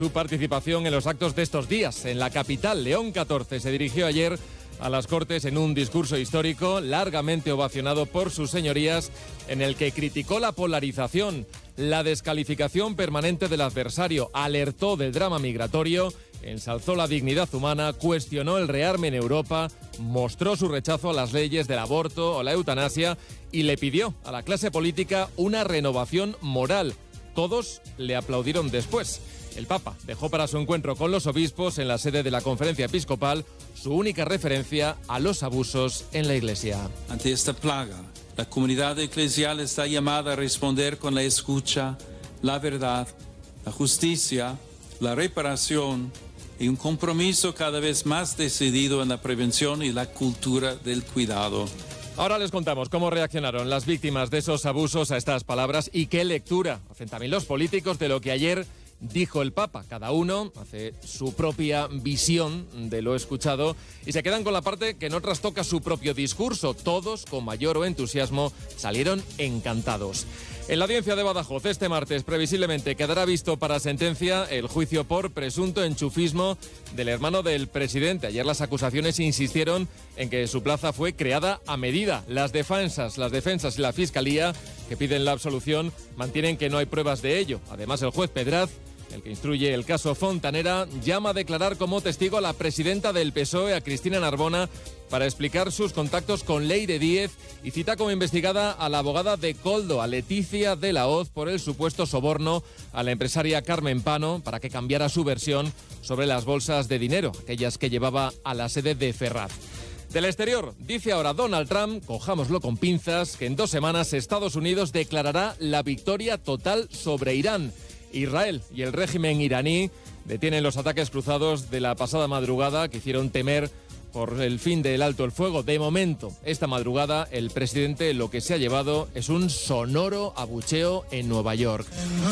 Su participación en los actos de estos días. En la capital, León XIV se dirigió ayer a las Cortes en un discurso histórico largamente ovacionado por sus señorías, en el que criticó la polarización, la descalificación permanente del adversario, alertó del drama migratorio, ensalzó la dignidad humana, cuestionó el rearme en Europa, mostró su rechazo a las leyes del aborto o la eutanasia y le pidió a la clase política una renovación moral. Todos le aplaudieron después. El Papa dejó para su encuentro con los obispos en la sede de la Conferencia Episcopal su única referencia a los abusos en la Iglesia. Ante esta plaga, la comunidad eclesial está llamada a responder con la escucha, la verdad, la justicia, la reparación y un compromiso cada vez más decidido en la prevención y la cultura del cuidado. Ahora les contamos cómo reaccionaron las víctimas de esos abusos a estas palabras y qué lectura hacen también los políticos de lo que ayer dijo el Papa. Cada uno hace su propia visión de lo escuchado y se quedan con la parte que no trastoca su propio discurso. Todos, con mayor o entusiasmo, salieron encantados. En la audiencia de Badajoz este martes previsiblemente quedará visto para sentencia el juicio por presunto enchufismo del hermano del presidente. Ayer las acusaciones insistieron en que su plaza fue creada a medida. Las defensas y la Fiscalía, que piden la absolución, mantienen que no hay pruebas de ello. Además, el juez Pedraz, el que instruye el caso Fontanera, llama a declarar como testigo a la presidenta del PSOE, a Cristina Narbona, para explicar sus contactos con Leire Díez y cita como investigada a la abogada de Koldo, a Leticia de la Hoz, por el supuesto soborno a la empresaria Carmen Pano para que cambiara su versión sobre las bolsas de dinero, aquellas que llevaba a la sede de Ferraz. Del exterior, dice ahora Donald Trump, cojámoslo con pinzas, que en 2 semanas Estados Unidos declarará la victoria total sobre Irán. Israel y el régimen iraní detienen los ataques cruzados de la pasada madrugada que hicieron temer por el fin del alto el fuego. De momento, esta madrugada, el presidente lo que se ha llevado es un sonoro abucheo en Nueva York.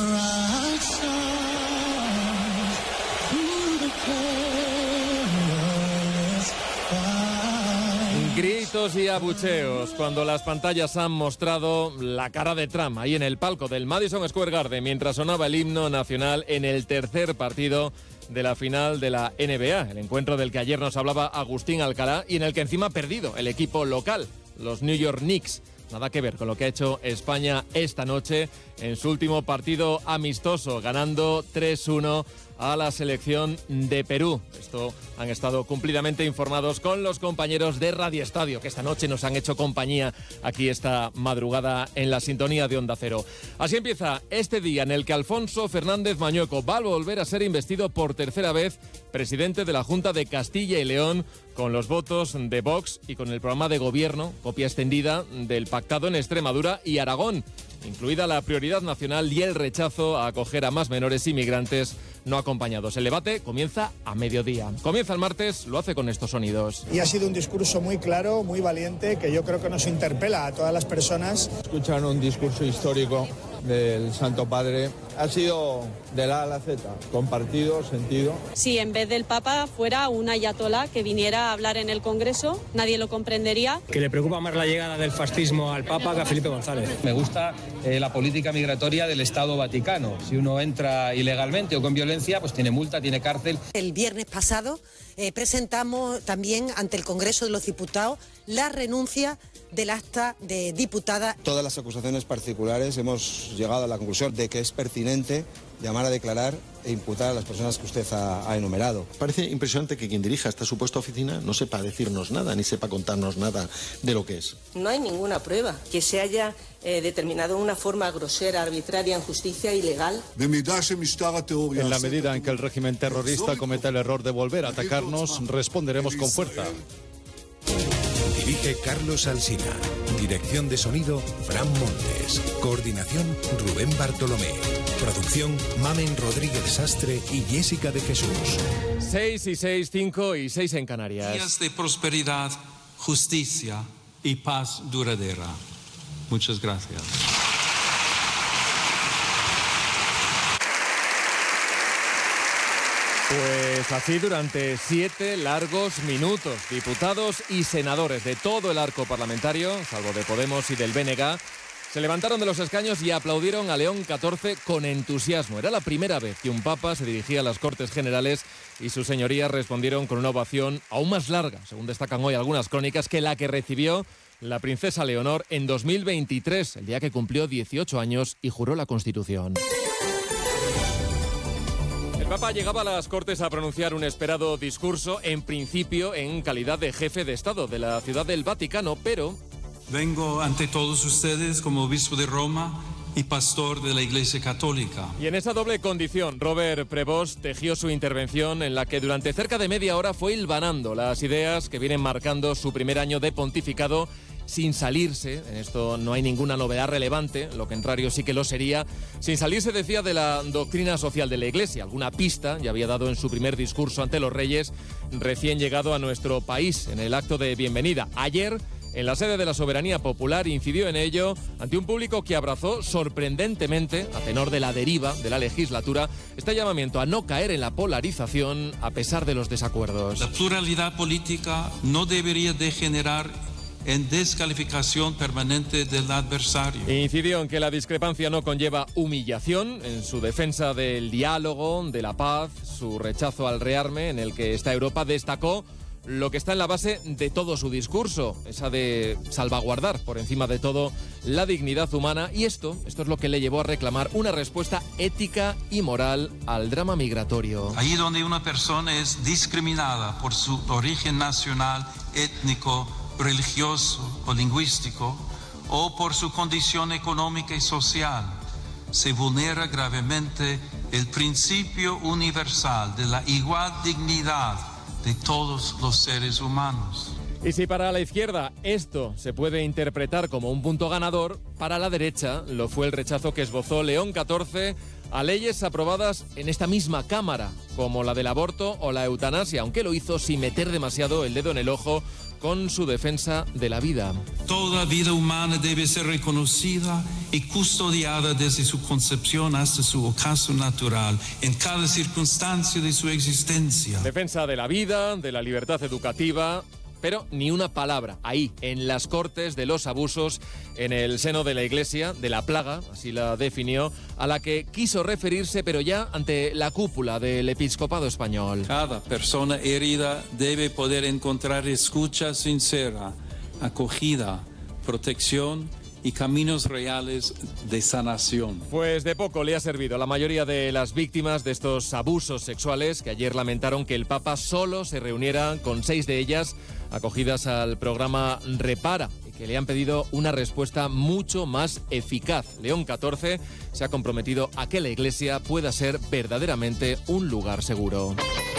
Gritos y abucheos cuando las pantallas han mostrado la cara de Trump ahí en el palco del Madison Square Garden mientras sonaba el himno nacional en el tercer partido de la final de la NBA, el encuentro del que ayer nos hablaba Agustín Alcalá y en el que encima ha perdido el equipo local, los New York Knicks. Nada que ver con lo que ha hecho España esta noche en su último partido amistoso, ganando 3-1 a la selección de Perú. Esto han estado cumplidamente informados con los compañeros de Radio Estadio, que esta noche nos han hecho compañía aquí esta madrugada en la sintonía de Onda Cero. Así empieza este día en el que Alfonso Fernández Mañueco va a volver a ser investido por tercera vez presidente de la Junta de Castilla y León, con los votos de Vox y con el programa de gobierno, copia extendida del pactado en Extremadura y Aragón, incluida la prioridad nacional y el rechazo a acoger a más menores inmigrantes no acompañados. El debate comienza a mediodía. Comienza el martes, lo hace con estos sonidos. Y ha sido un discurso muy claro, muy valiente, que yo creo que nos interpela a todas las personas. Escuchar un discurso histórico del Santo Padre ha sido de la A a la Z, compartido, sentido. Si en vez del Papa fuera un ayatolá que viniera a hablar en el Congreso, nadie lo comprendería. Que le preocupa más la llegada del fascismo al Papa que a Felipe González. Me gusta la política migratoria del Estado Vaticano. Si uno entra ilegalmente o con violencia, pues tiene multa, tiene cárcel. El viernes pasado presentamos también ante el Congreso de los Diputados la renuncia del acta de diputada. Todas las acusaciones particulares hemos llegado a la conclusión de que es pertinente llamar a declarar e imputar a las personas que usted ha enumerado. Parece impresionante que quien dirija esta supuesta oficina no sepa decirnos nada, ni sepa contarnos nada de lo que es. No hay ninguna prueba que se haya determinado de una forma grosera, arbitraria, injusticia, ilegal. En la medida en que el régimen terrorista cometa el error de volver a atacarnos, responderemos con fuerza. Dirige Carlos Alsina. Dirección de sonido, Fran Montes. Coordinación, Rubén Bartolomé. Producción, Mamen Rodríguez Sastre y Jessica de Jesús. 6 y 6, 5 y 6 en Canarias. Días de prosperidad, justicia y paz duradera. Muchas gracias. Pues así durante 7 largos minutos, diputados y senadores de todo el arco parlamentario, salvo de Podemos y del BNG, Se levantaron de los escaños y aplaudieron a León XIV con entusiasmo. Era la primera vez que un papa se dirigía a las Cortes Generales y sus señorías respondieron con una ovación aún más larga, según destacan hoy algunas crónicas, que la que recibió la princesa Leonor en 2023, el día que cumplió 18 años y juró la Constitución. El Papa llegaba a las Cortes a pronunciar un esperado discurso, en principio en calidad de jefe de Estado de la Ciudad del Vaticano, pero... Vengo ante todos ustedes como obispo de Roma y pastor de la Iglesia Católica. Y en esa doble condición, Robert Prevost tejió su intervención en la que durante cerca de media hora fue hilvanando las ideas que vienen marcando su primer año de pontificado sin salirse, en esto no hay ninguna novedad relevante, lo contrario sí que lo sería, sin salirse, decía, de la doctrina social de la Iglesia. Alguna pista ya había dado en su primer discurso ante los reyes recién llegado a nuestro país en el acto de bienvenida. Ayer, en la sede de la Soberanía Popular, incidió en ello ante un público que abrazó sorprendentemente, a tenor de la deriva de la legislatura, este llamamiento a no caer en la polarización a pesar de los desacuerdos. La pluralidad política no debería degenerar en descalificación permanente del adversario. Incidió en que la discrepancia no conlleva humillación, en su defensa del diálogo, de la paz, su rechazo al rearme en el que está Europa. Destacó lo que está en la base de todo su discurso, esa de salvaguardar por encima de todo la dignidad humana, y esto es lo que le llevó a reclamar una respuesta ética y moral al drama migratorio. Allí donde una persona es discriminada por su origen nacional, étnico, religioso o lingüístico, o por su condición económica y social, se vulnera gravemente el principio universal de la igual dignidad de todos los seres humanos. Y si para la izquierda esto se puede interpretar como un punto ganador, para la derecha lo fue el rechazo que esbozó León XIV a leyes aprobadas en esta misma Cámara, como la del aborto o la eutanasia, aunque lo hizo sin meter demasiado el dedo en el ojo con su defensa de la vida. Toda vida humana debe ser reconocida y custodiada desde su concepción hasta su ocaso natural, en cada circunstancia de su existencia. Defensa de la vida, de la libertad educativa, pero ni una palabra ahí, en las Cortes, de los abusos en el seno de la Iglesia, de la plaga, así la definió, a la que quiso referirse, pero ya ante la cúpula del episcopado español. Cada persona herida debe poder encontrar escucha sincera, acogida, protección y caminos reales de sanación. Pues de poco le ha servido a la mayoría de las víctimas de estos abusos sexuales, que ayer lamentaron que el Papa solo se reuniera con 6 de ellas acogidas al programa Repara, y que le han pedido una respuesta mucho más eficaz. León XIV se ha comprometido a que la Iglesia pueda ser verdaderamente un lugar seguro.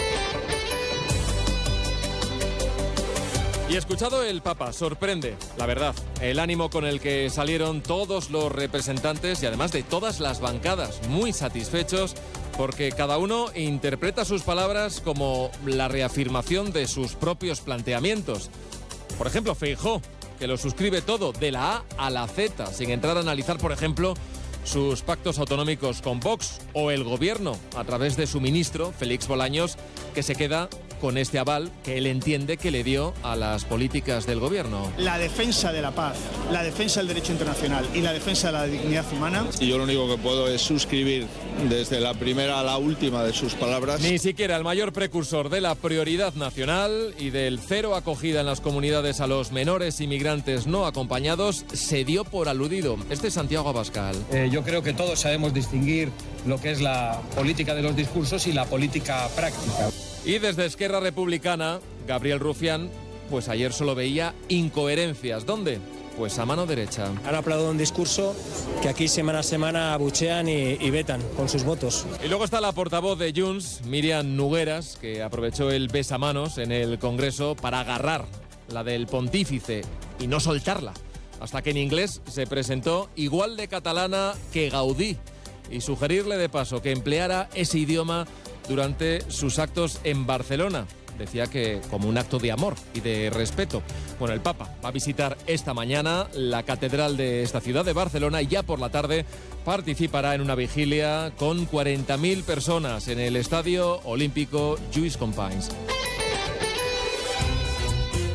Y escuchado el Papa, sorprende, la verdad, el ánimo con el que salieron todos los representantes y además de todas las bancadas, muy satisfechos porque cada uno interpreta sus palabras como la reafirmación de sus propios planteamientos. Por ejemplo, Feijóo, que lo suscribe todo, de la A a la Z, sin entrar a analizar, por ejemplo, sus pactos autonómicos con Vox, o el gobierno, a través de su ministro, Félix Bolaños, que se queda con este aval que él entiende que le dio a las políticas del gobierno. La defensa de la paz, la defensa del derecho internacional y la defensa de la dignidad humana. Y yo lo único que puedo es suscribir desde la primera a la última de sus palabras. Ni siquiera el mayor precursor de la prioridad nacional y del cero acogida en las comunidades a los menores inmigrantes no acompañados se dio por aludido. Este es Santiago Abascal. Yo creo que todos sabemos distinguir lo que es la política de los discursos y la política práctica. Y desde Esquerra Republicana, Gabriel Rufián, pues ayer solo veía incoherencias. ¿Dónde? Pues a mano derecha. Han aplaudido un discurso que aquí semana a semana abuchean y vetan con sus votos. Y luego está la portavoz de Junts, Míriam Nogueras, que aprovechó el besamanos en el Congreso para agarrar la del pontífice y no soltarla, hasta que en inglés se presentó igual de catalana que Gaudí, y sugerirle de paso que empleara ese idioma durante sus actos en Barcelona. Decía que como un acto de amor y de respeto. Bueno, el Papa va a visitar esta mañana la catedral de esta ciudad de Barcelona y ya por la tarde participará en una vigilia con 40.000 personas en el Estadio Olímpico Lluís Companys.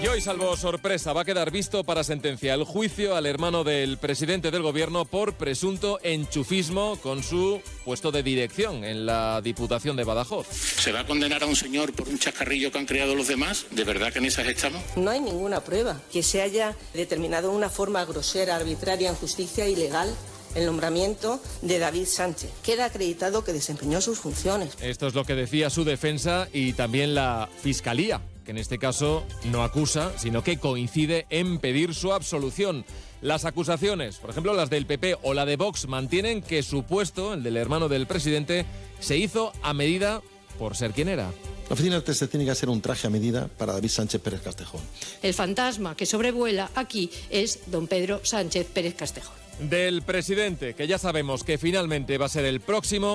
Y hoy, salvo sorpresa, va a quedar visto para sentencia el juicio al hermano del presidente del gobierno por presunto enchufismo con su puesto de dirección en la Diputación de Badajoz. ¿Se va a condenar a un señor por un chascarrillo que han creado los demás? ¿De verdad que en esas estamos? No hay ninguna prueba que se haya determinado de una forma grosera, arbitraria, injusticia e ilegal el nombramiento de David Sánchez. Queda acreditado que desempeñó sus funciones. Esto es lo que decía su defensa y también la Fiscalía, que en este caso no acusa, sino que coincide en pedir su absolución. Las acusaciones, por ejemplo las del PP o la de Vox, mantienen que su puesto, el del hermano del presidente, se hizo a medida por ser quien era. La oficina se tiene que hacer un traje a medida para David Sánchez Pérez Castejón. El fantasma que sobrevuela aquí es don Pedro Sánchez Pérez Castejón. Del presidente, que ya sabemos que finalmente va a ser el próximo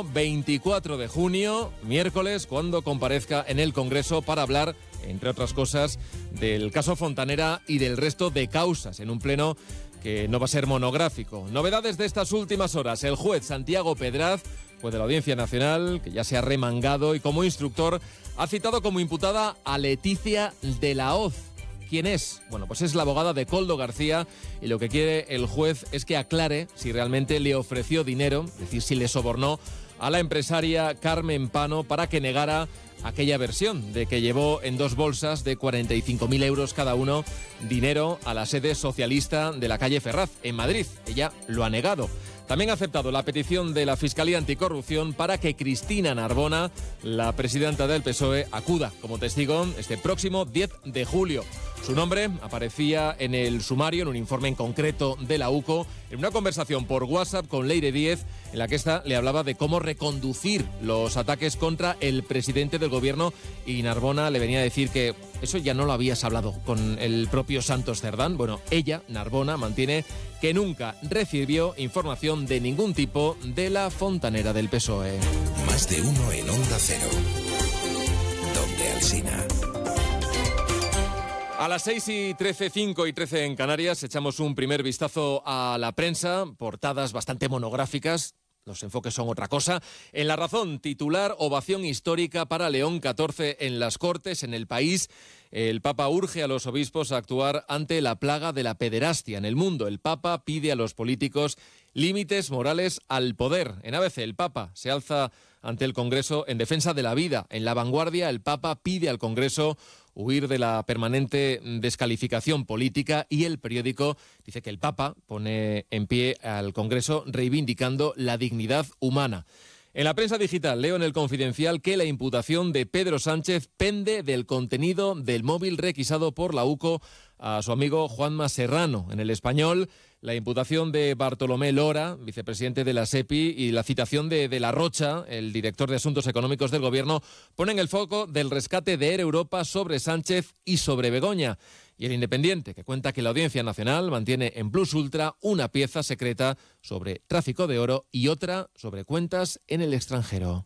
24 de junio, miércoles, cuando comparezca en el Congreso para hablar, entre otras cosas, del caso Fontanera y del resto de causas, en un pleno que no va a ser monográfico. Novedades de estas últimas horas. El juez Santiago Pedraz, juez de la Audiencia Nacional, que ya se ha remangado y como instructor ha citado como imputada a Leticia de la Hoz. ¿Quién es? Bueno, pues es la abogada de Koldo García y lo que quiere el juez es que aclare si realmente le ofreció dinero, es decir, si le sobornó a la empresaria Carmen Pano para que negara aquella versión de que llevó en 2 bolsas de 45.000 euros cada uno dinero a la sede socialista de la calle Ferraz, en Madrid. Ella lo ha negado. También ha aceptado la petición de la Fiscalía Anticorrupción para que Cristina Narbona, la presidenta del PSOE, acuda como testigo este próximo 10 de julio. Su nombre aparecía en el sumario, en un informe en concreto de la UCO, en una conversación por WhatsApp con Leire Díez, en la que ésta le hablaba de cómo reconducir los ataques contra el presidente del gobierno, y Narbona le venía a decir que eso ya no lo habías hablado con el propio Santos Cerdán. Bueno, ella, Narbona, mantiene que nunca recibió información de ningún tipo de la fontanera del PSOE. Más de uno en Onda Cero. Donde Alsina. A las 6:13, 5:13 en Canarias, echamos un primer vistazo a la prensa, portadas bastante monográficas. Los enfoques son otra cosa. En La Razón, titular: ovación histórica para León XIV en las Cortes. En El País, el Papa urge a los obispos a actuar ante la plaga de la pederastia en el mundo. El Papa pide a los políticos límites morales al poder. En ABC, el Papa se alza ante el Congreso en defensa de la vida. En La Vanguardia, el Papa pide al Congreso huir de la permanente descalificación política, y El Periódico dice que el Papa pone en pie al Congreso reivindicando la dignidad humana. En la prensa digital leo en El Confidencial que la imputación de Pedro Sánchez pende del contenido del móvil requisado por la UCO a su amigo Juanma Serrano. En El Español, la imputación de Bartolomé Lora, vicepresidente de la SEPI, y la citación de La Rocha, el director de Asuntos Económicos del Gobierno, ponen el foco del rescate de Air Europa sobre Sánchez y sobre Begoña. Y El Independiente, que cuenta que la Audiencia Nacional mantiene en Plus Ultra una pieza secreta sobre tráfico de oro y otra sobre cuentas en el extranjero.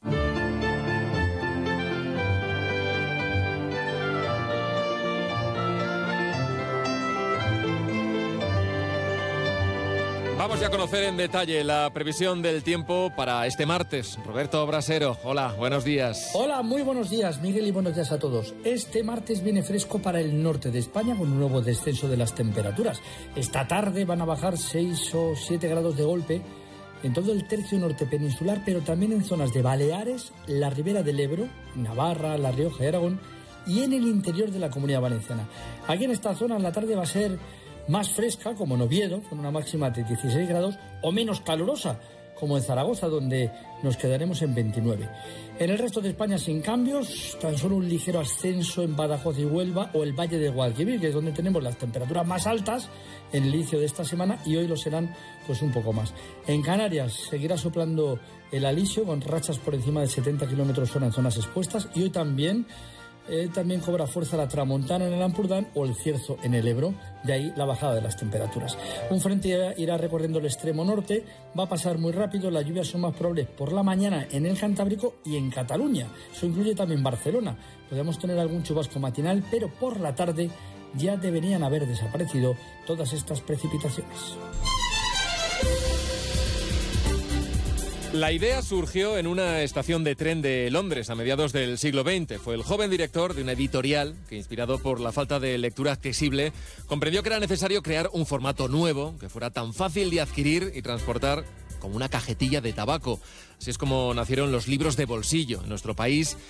Vamos ya a conocer en detalle la previsión del tiempo para este martes. Roberto Brasero, hola, buenos días. Hola, muy buenos días, Miguel, y buenos días a todos. Este martes viene fresco para el norte de España, con un nuevo descenso de las temperaturas. Esta tarde van a bajar 6 o 7 grados de golpe en todo el tercio norte peninsular, pero también en zonas de Baleares, la Ribera del Ebro, Navarra, La Rioja y Aragón, y en el interior de la Comunidad Valenciana. Aquí en esta zona la tarde va a ser más fresca, como en Oviedo, con una máxima de 16 grados, o menos calurosa, como en Zaragoza, donde nos quedaremos en 29. En el resto de España sin cambios, tan solo un ligero ascenso en Badajoz y Huelva o el Valle de Guadalquivir, que es donde tenemos las temperaturas más altas en el inicio de esta semana, y hoy lo serán pues un poco más. En Canarias seguirá soplando el alisio con rachas por encima de 70 km/h en zonas expuestas, y hoy también cobra fuerza la tramontana en el Ampurdán o el cierzo en el Ebro, de ahí la bajada de las temperaturas. Un frente irá recorriendo el extremo norte, va a pasar muy rápido, las lluvias son más probables por la mañana en el Cantábrico y en Cataluña, eso incluye también Barcelona. Podemos tener algún chubasco matinal, pero por la tarde ya deberían haber desaparecido todas estas precipitaciones. La idea surgió en una estación de tren de Londres a mediados del siglo XX. Fue el joven director de una editorial que, inspirado por la falta de lectura accesible, comprendió que era necesario crear un formato nuevo que fuera tan fácil de adquirir y transportar como una cajetilla de tabaco. Así es como nacieron los libros de bolsillo. En nuestro país